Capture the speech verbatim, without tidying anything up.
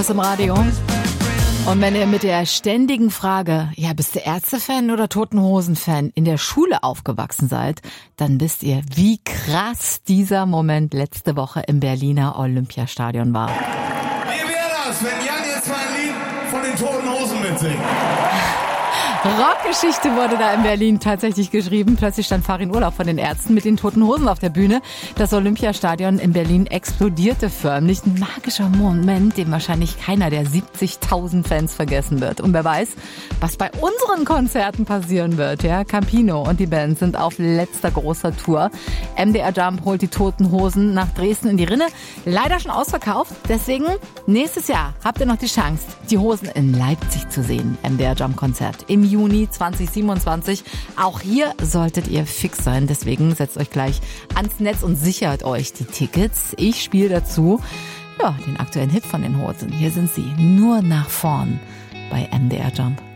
ist im Radio. Und wenn ihr mit der ständigen Frage, ja, bist du Ärzte-Fan oder Toten Hosen-Fan, in der Schule aufgewachsen seid, dann wisst ihr, wie krass dieser Moment letzte Woche im Berliner Olympiastadion war. Wie wäre das, wenn Jan jetzt mal ein Lied von den Toten Hosen mitsingt? Rockgeschichte wurde da in Berlin tatsächlich geschrieben. Plötzlich stand Farin Urlaub von den Ärzten mit den Toten Hosen auf der Bühne. Das Olympiastadion in Berlin explodierte förmlich. Ein magischer Moment, den wahrscheinlich keiner der siebzigtausend Fans vergessen wird. Und wer weiß, was bei unseren Konzerten passieren wird. Ja, Campino und die Band sind auf letzter großer Tour. M D R Jump holt die Toten Hosen nach Dresden in die Rinne. Leider schon ausverkauft. Deswegen nächstes Jahr habt ihr noch die Chance, die Hosen in Leipzig zu sehen. M D R Jump Konzert im Juni zwanzig siebenundzwanzig. Auch hier solltet ihr fix sein. Deswegen setzt euch gleich ans Netz und sichert euch die Tickets. Ich spiele dazu ja, den aktuellen Hit von den Hosen. Hier sind sie, nur nach vorn bei M D R Jump.